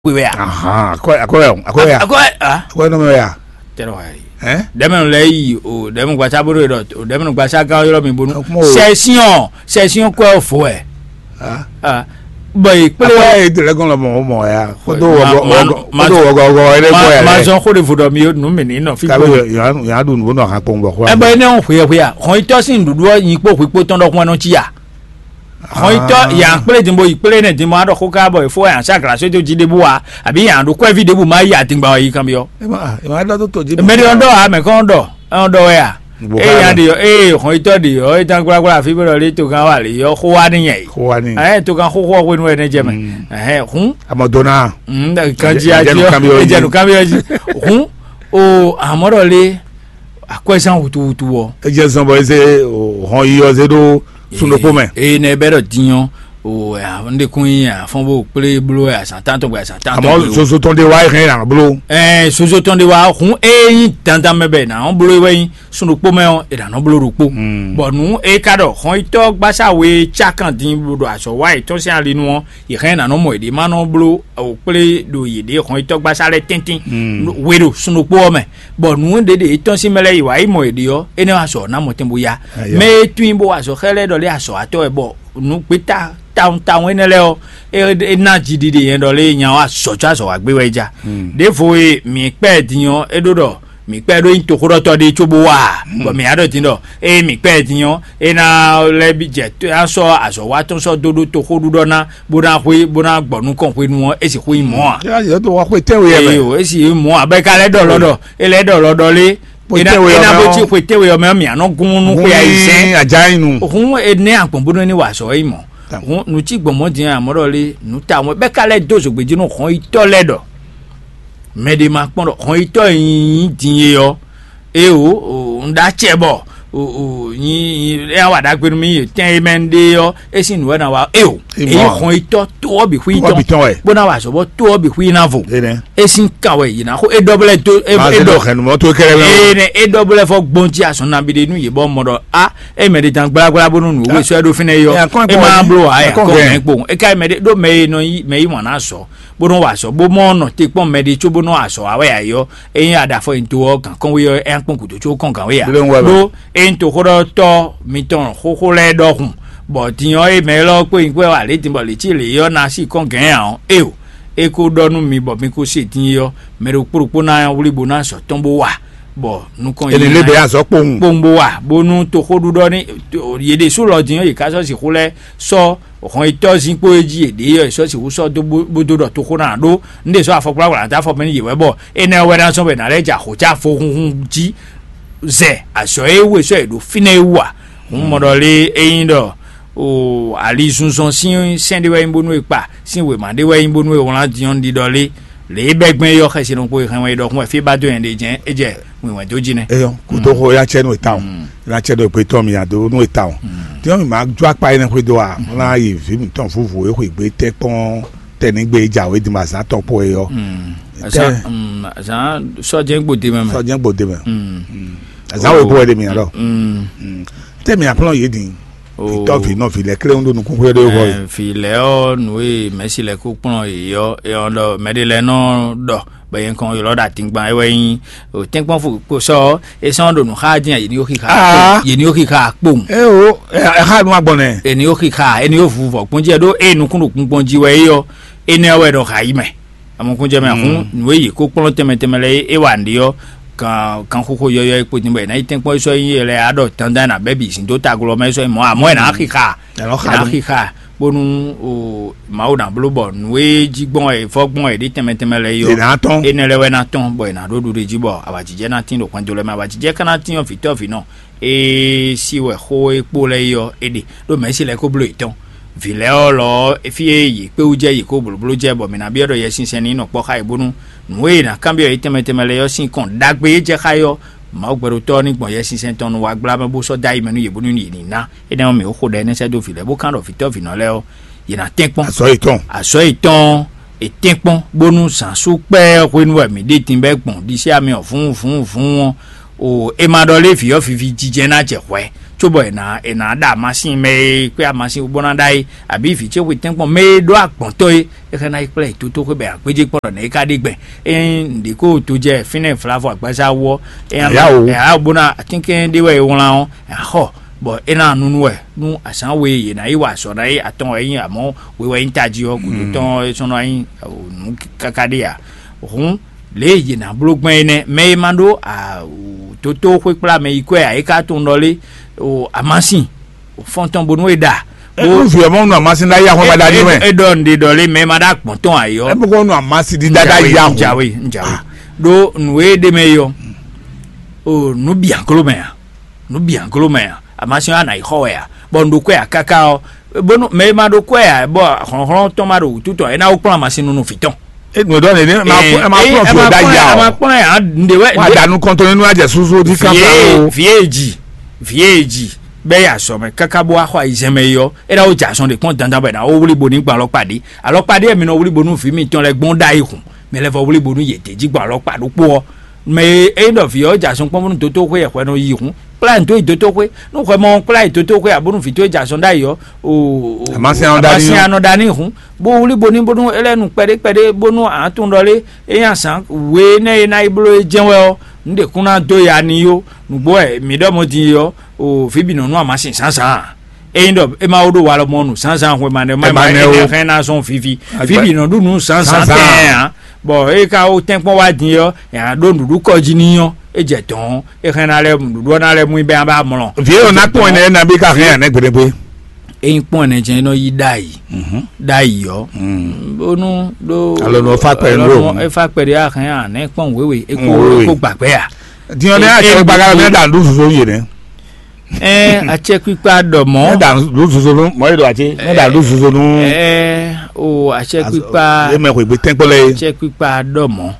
we are. Akwa no me ya. Tell why. Dem lay o dem gba saburo do dem gba saka yo mi bonu. Session ko fo e. Boy pele dragon lo mo ya. Kodo wo ere ko ya. Ma so ko de fodo mi no me ni no fi ko. Ya du no ha pon ko. E boy ne on hwe a. Hon to sin dudu yin po pipo ton do kon no ti ya. Hon to ya pele dimbo ipele ne dimbo ado ko ka boy fo ya sakra so to jide buwa abi ya do ko video bu ma ya tingba yi kan bi yo. Ma do to jide. Me do a me kon do. On do ya. Ya di yo hon to di yo tan kura fi bo le to kan wa le yo ko wa ni yen. Ko wa ni. To kan ko we nu ne je me. Hun Amadona. Kan ji ajo. Je nu kan bi yo. Hun o amoro le akwesan wutu wo. Je san bo se hon yo se do sunopo me. Ne bedo diyan o nde kun ya fon bo pele blo ya santan to gba santan. Amo soso ton de wa rin na blo. Soso ton de wa hun yin tantan mebe na on blo we sunopo me on e da no blo rupo. Bo nu kado hon ito gbasa we chakan din blo aso wa ito si an le nu won e rin na no mo e de ma no blo o pele do ye de hon ito gbasa le tintin we do sunopo me. Bo nu de ito si mele yi wa i mo e de yo ene aso na mo tembo ya. Me twin bo aso hele do le aso ato e bo nu pita taun enele o na jidide yen do le yan wa so wa gbe weja defo mi pe diyan edodo mi pe do yin to koro to de chobo wa bo mi ado tin do mi pe diyan na le bi je aso wa ton so dodo to ko dudo na bona gbonu kon pe nu e si ko imo ya to wa pe tewe e e si mo abeka le do lodo ele do lodo le ina bo ti pe tewe o me mi ano gunu pe aisen ajainu ohun ene apon bodo ni wa so imo nu ti gbomo din amoro le nu ta won be kale dozo gbeji nu kan ito ledo mede ma pon kan ito yin din yo o nda chebo yin e wa da gberu mi ten mende yo e sin we na wa kan ito to obi hu ito bona wa so bo to obi hu na vo e sin kawe yin na ko e double to e do kan mo to kere e double fo gbonti aso na bi de nu ye bo modo e mede tan gbagba bonu nu we so e do fine yo e ma blo a ko npo e kai mede do me no me yi mo na so bono wa so bo mo no te pon mede cho bono aso awe ayo e ada fo into kan kon we e pon kuto cho kon kan we ya do into horo to mi ton ho le do hun bo tiyan e me lo pe npe wa le tin bo le chi le yo na si kon gan an e ko donu mi bo mi ko se tin yo me ro purupo na wuri bo na so ton bo wa bo nu kon ele lebe aso pombo wa bonu to hodu do ni yede so lo din yi ka so si kule so ohun ito sin po eji ede yo so si so do bodo do to kona do nde so afopura wa ta fo meni yewe bo ene we na so be na leja ho ja fo hun ji ze aso ewe so edo fina ewa modo le eyin do o ali sunsun sin sende we mbonu ipa sin we ma de we mbonu e won la dion di do le begben yo kese no po kan we do kun fi ba do en de jen eje we won do jine eyo ko to ho ya chenu town la chedo pe to mi ado no town ti o mi ma ju apa ina pe do a la yi fi mi ton fufu e ko igbe te pon teni gbe ja we di ma sa to po eyo asa so je gbode me asa we bo de mi ado te mi apolon ye din itofi no fi le kre ndo nu kun pe de ho fi le o nu e mesi le ku pon yo e ondo medile no do bayen kon yo da tingban ewe yin o tingban fu ko so e san do nu ha jin yi ni o kika pon ha nu agbon ni o kika eni o fu fo pon je do enu kun pon ji we yo eni we do ha yi me amon kun je me hun nu e ko pon temetemele e wa ndi yo kan koko yo epo tin be na itin po so yin ele ado tanda na baby sin to tagulo me so mo amo na kika bonu o mawo na blobo nwe jigbon e fogbon e de temetemele yo enele we na ton boy na do de jibo abajije na tin do kwanjo le ma abajije kana tin o fitofi no si we ho epo le yo ede do me si le ko blo iton vile olo efie yi pe uje yi ko bulbulu je bo mi na bi odo ye sinsen ni no po ka ibunu nwe na kambio itemetemele yo sin kon dagbe je kayo ma gbero to ni gbon ye sinsen ton wa gba me bo so dai menu yebunu ni na ene o mi o ko de ne se do vile bo kan do fitofi no le o yi na tenpon aso iton e tenpon bonu san su pe ko nu mi de tin be gbon di se ami o fun o e ma do le fi o fi jije na je we tsobo ena da machine me pe a machine bona dai abi fi che we tempo me do agbon to e ke na iple to ko be apeje poro na ka de gben ndi ko to je fine flavor agbasa wo ya bona I think de we won la ho bo ena nunu we nu asan we ye na iwa so na aton yin amo we we intaji o ku ton so no yin nu kakade ya hun le ye na blogben ne me mando a toto ko pla me ikwe a ka tun lole o amasin o fonton bonu eda o fi mo nu amasin da ya ho ba da ni me e don de dole me ma da pon ton ayo e mo nu amasin di da ya ho njawe do nwe de me yo o nu biankolo me amasin ana iho ya bondo kwe akaka bonu me ma do kwe a bo hon ton ma do tuto e na o pon amasin nu fiton no don ni ma pro fi da ya ma pon ya ndewe wa danu konto nínú aje susu di kan vieji be ya so me kakabo ahwa isemeyo era o jason de kon dandan be na o wuli boni gba lopade alopade emi no wuli bonu fi mi ton le gbon da ihun me le fo wuli bonu yete ji gba lopade po me end of yo jason pon bonu toto ko ye ko no yihun plan to toto ko no ko mo plan toto ko abonu fi to jason da yo o amasi an dani hun bo wuli boni bonu elenu pede bonu atun dole eyan san we na ibro jenwe o nde kuna do ya ni yo nugbo e mi do mo ti yo o fibi no amasin sansan end up e ma odo wa lo mo nu sansan hwe ma ne ma e na son fibi no du nu sansan ten bo e ka o tenpon wa din yo ya do ndudu ko ji ni yo e je ton e kan na le ndudu na le mu ibe ba mo lo vie o na pon ne na bi ka kan na gbedegbe eyin pon ne je no yi dai yo bonu do alono fa pe ro e fa pe ya kan na pon wewe e ko gbagbe ya di on na che gbagara na da lu so ye ne a che pipa domo da lu so no mo do ati na da lu so no o a che pipa e me ko gbe tenpole che pipa domo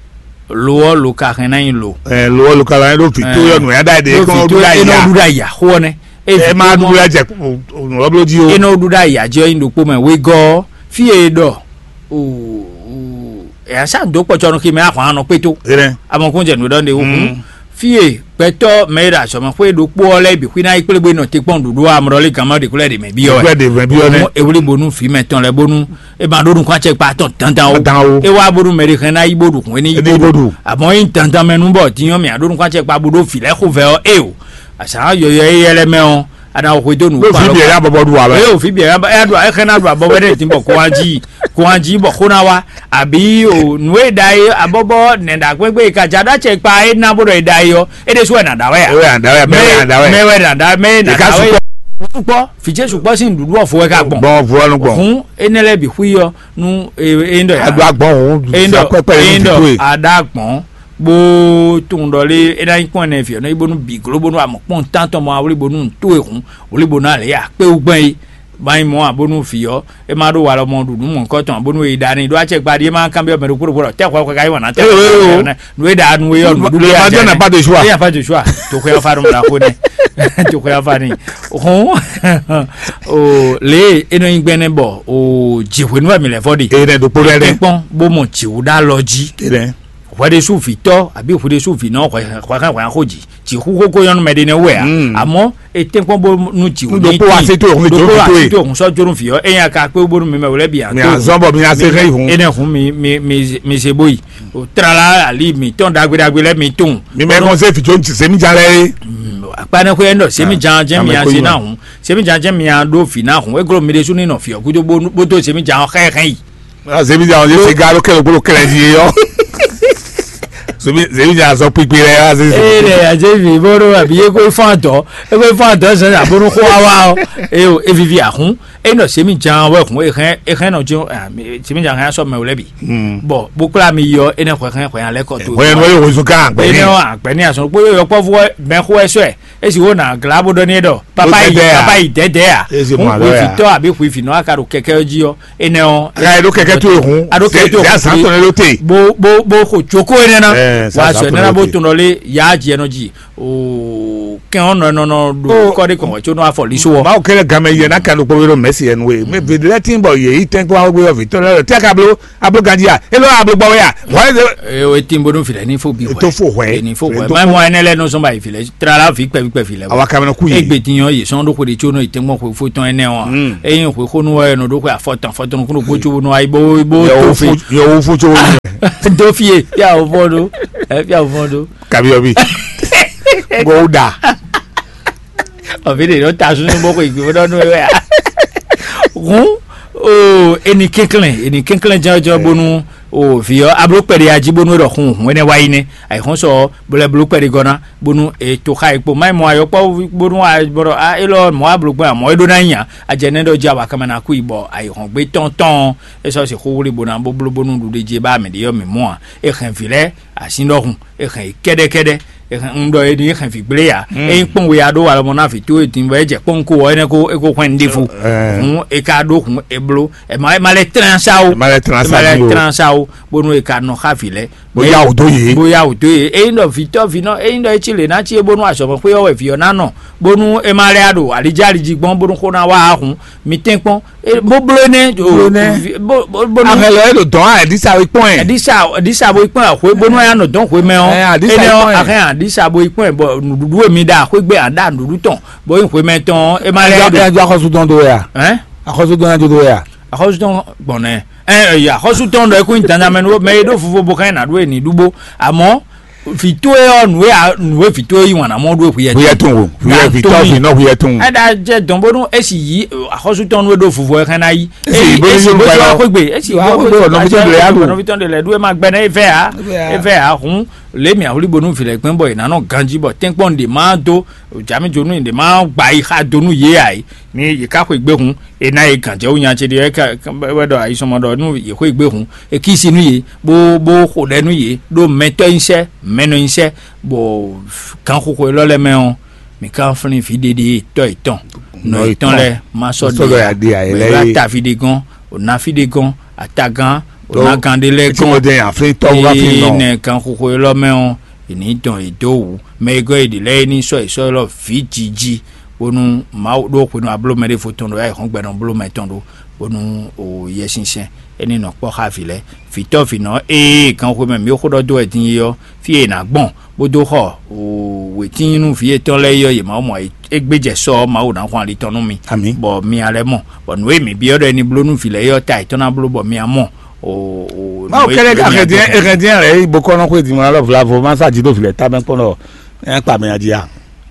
lo ka kan na yin lo lo ka la lo fi to yo no ya da de ko do da ya ho ne e ma du ya je obloji o eno du da ya je yin po me we go fi e do o e asa do po chonu ki me akwan no peto amokun je no don de okun fie peto mera so ma fwe do po le bi kwina ipelebe no te pon dudu amro le kan ma de kule de me bi o e wuli bonu fi meton le bonu e ba do dun kwa che pa ton tantan o e wa bodu mere kan na ibodu kun ni ibodu abon yin tantan menu bo ti yan mi adorun kwa che pa bodu fi le ko ve o e o asa yo yele me o ada o do nu pa lo fi bi ya bobo du wa e o fi bi ya do e kan na do bobo de tin bo ko anji bo kona wa abi o nwe dai abobo ne da gbegbe ka jada che pa e na bodo dai yo e de so na da we ya me we na da po fi je supo sin dudu ofo e ka gbon fun enele bi hu yo nu endo ya adu agbon o adagbon bo tun dole e da ipon ne fi no ibonu bi globonu amopon tanto mo awri bonu to ehun olibonu ale ya pe ugbon bayi mo abonu fiyo e ma do wa lo mo dudu mo nkan ton abonu e dani do a che gba di ma kan be o me do kuro te kwa kai wona te no e da nu e yo dudu le ya na pas de choix ya pas de choix to ko ya fa rum la ko ne to ko ya fa ni o le eno igbene bo o jiwe nu mi le fodi e re do pore re pon bo mo jiwu da loji wade sufi to abi fude sufi no kwa hoji ti ko yon medene we amo e tempo bo nu ti do po ase to on so jorun fi o eyan ka pe bo mi me wole bi an mi azombo mi ase re hun ene hun mi se boyi o trala ali mi ton dagbe le mi ton mi me kon se fi to se mi jare apane ko endo se mi jan mi an se na hun se mi jan mi an do fi na hun e gro mi de su ni no fi o kujo bo to se mi jan khen se mi jan se garo kele di yo so mi ze ja so pipi re wa se le aje vi boro abi e ko fanto se na boro ko wa o e vivi ahun e no se mi jan we kun e khen no jo se mi jan kan so me o lebi bo kula mi yo e na ko khen le ko to we no yo so kan pe ni o pe ni aso po yo po fu me ko eso e si wo na glabo do ni do papa i dede a we fi to abi ku fi no akaro keke oji yo e ne o ra do keke to ehun ya san to ne lo te bo ko joko e na wa so na bo tun le ya je no ji o kan no do ko de kon cho no afoli so ma o kele game ye na kan ko we Messi anyway me be letting boy ye ten ko we of it te ka ablo gandia elo ablo boy ya why e timbo no file ni fo bi to fo we ni fo we ma mo enele no so ba file tra la fi pe file awa kamena ku ye egbe tiyan ye so do ko de cho no itemmo ko fo ton ene won eyin ko no we no do ko afotan ko no bojo no aibo to fi yo fo cho do fi ya o bodo ya o bodo kabi obi Gouda. Obìnrin ló ta sunu boko ìgbìmọ̀ lọ́dún ẹ̀wẹ̀ à. Eni kékeré jọjọ bonu fiyọ abúlópẹ̀rẹ̀ ajibonu rẹ̀ hun wẹ́nẹ̀ wáyé ni àìkún sọ bọ́lẹ̀ abúlópẹ̀rẹ̀ gọ́nà bonu ètò ká ipò máì mọ ayọ́pọ̀ bonu àbọ̀rọ̀ ẹlọ mọ abúlópẹ̀rẹ̀ àmọ́ ẹ̀dọ́ náà yàn ajẹ́nẹ́dọ̀jẹ́ àwọn akamẹ́nà kú ìbọ̀ àìkún gbé tọ̀ntọ̀n ẹ̀sọ́ sì kó wúri bonu abúló bonu dùdú jẹ́ bá mi dìyọ́ mi mọ́ ẹ̀kàn filẹ̀ àsìndọ̀hún ẹ̀kàn kẹ́dẹ́kẹ́dẹ́ ndo edi kan fi gbleya pon we ado wala mo na fi to etin we je pon ko ene ko e ko kwen defu e ka do kun eblo e ma le transao bonu e ka no ha fi le boya odoye e ndo fi to fi no e ndo e chile na chi bonu aso mo pe o we fi ona no bonu e ma le ado alijari jigbon bonu ko na wa ahun mi ten pon mo blo ne bonu akele do don a disa we pon disa bo ipon ko bonu ya no don ko me on ene disabo ipon bo nududu emi da ko gbe anda nududu ton bo yin me ton e ma le do akosu don do ya akosu don do ya akosu don bonne ya akosu don do ko intana men me do fufu bo kan na do eni dubo amo fito e on we fito yi wan amo do fuye ton fuye fito fi no fuye ton ada je don bo no esi yi akosu don we do fufu e kan na yi esi bo ko gbe esi bo no fito le alu no fito le do e ma gbe na ife a hun lemi ahuri bonu file pin boy na no ganji bo tenpon de ma do jami jonu inde ma gba iha donu ye ai ni yika ko igbehun e na e kanje o yan che de ka wedo ai somo do nu ye ko igbehun e kisi nu ye bo ko de nu ye do meto inse meno inse bo kan ko lo le meon mi kan fun fi dede to iton no iton le ma so de ya ta fi de gan o na fi de gan atagan na kandele kon de afin to wa fi no ne kan koko lo meon ini ton idowu mego idile ni so lo fi jiji onu ma do ko no ablo mere foton do ya kon gbe no blo meton do onu o yesinsen eni no po ha file fi to fi no kan ko me mi ko do etin yo fi na gbon bodo ho o wetin nu fi eton le yo ye ma mo egbeje so ma o na kwa li tonu mi bo mi ale mo bo no mi bi odo eni blo nu file yo tai ton ablo bo mi amo ma o kele ka redien re ibo kono ko di ma love love ma sa ji do file ta ben pono en pa mi ajia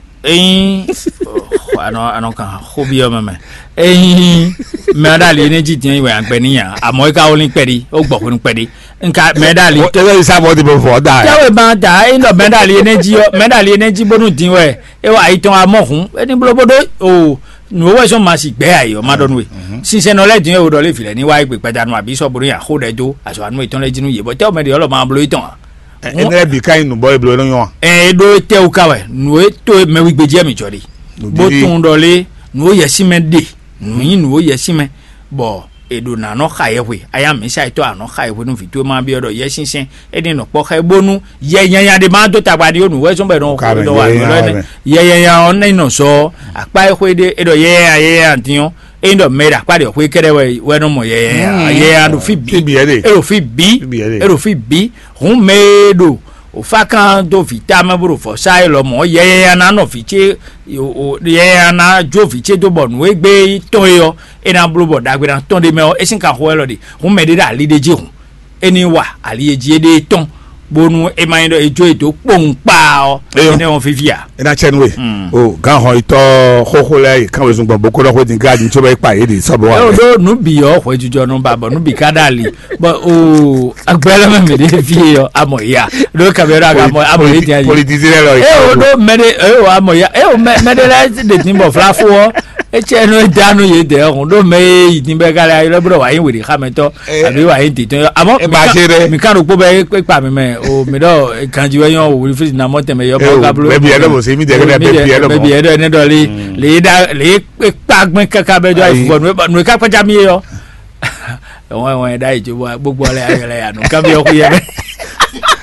ano kan hobi o meme medali energy tin iwe agbe niyan amo ka olin pedi o gbo kun pedi nka medali tele isa bo di bo for da jawe ba da ino medali energy bonu tin we e wa iton amohun eni blobodo o no we so ma si gbe ayo madonwe sinse no le din e o do le file ni wa igbe pedanu abi so buru yan ho dejo aso anu iton le jinu ye bo te o me de olo ma blo iton ene bi kai nu boy blo yon do te o kawe no e to me wi gbeje mi jori bo tun do le no ye sime de no ye sime bo edo na no khayewe aya mi sai to ano khayewe no fito ma bi odo ye sinsin edi no po kha bonu ye yan de ma to tagbade onu we so be no do wa no ye on no so apa ehwe de edo ye antiyon endo mera pade o kere we no mo ye ando fi bi ero fi bi hun medo o fakan do vita ma buru fo sai lo mo ye na no fi che o ye na jo fi che do bonu we gbe ton yo ena buru bo dagbe na ton de me o esin ka ho lo de hun me de da li de ji hun eni wa ali eji de ton bonu e ma ndo ejo edo pompa o ene on fi via ena chenwe o gan ho ito khokho le kan we sun gbon ko lo ko din gaji so be pa ye de so bo wa do nu bi o ho jujo no baba nu bi kadali but o agbela me de fi yo amoya do kamera ga amoya ti ayi politicien lo o do mede o amoya o mede la de timbo flafo e che no danu ye de on do me yin be gala ile bro wa yin we de khameto abi wa yin ti ton amo mi kan ro po be pa mi me o mi do kanji we yon o fi na mo teme yo po gablo be bi ele mo se mi de be ele mo be ele ne do le pa gbin kaka be jo ifo no ka pa jami yo won da ijo gbogbo ole ayele anu kan bi o ku ye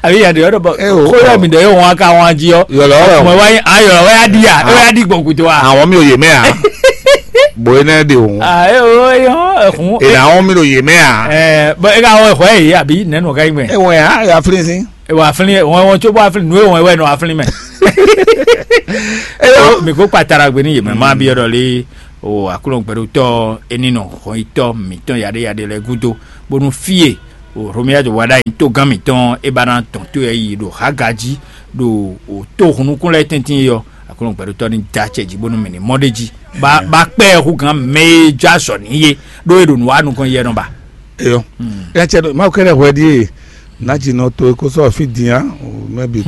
Abi ya de odo ba. o. Ko ya mi de yo won aka won ji o. Yo lo. Mo wa yin ayo wa ya di ya. O ya di gbonkuto wa. Àwọn mi ò yé me a. Bo na de o. Ah yo yo fun. E àwọn mi ò yé me a. Bo e ka won e yi abi nenu ka yin. E won ya afrin sin. E wa afrin won to bo afrin nu e won we no afrin me. Mi ko patara gbe ni ye me ma bi odo le o akulon pẹ̀lú tọ́ enino kò itọ́ mitan yade le gudo bonu fie o romia jo wada to gan mitan e bana ton to yi do hagaji do o to hunu kun le tintin yo akulon pẹ̀lú tọ́ ni dacheji bonu mini modeji ba pe hu gan meja so niye do edo nu anu kan ye no ba Eyo. E che do ma ko re ho di na ji no to ko so fi dian o maybe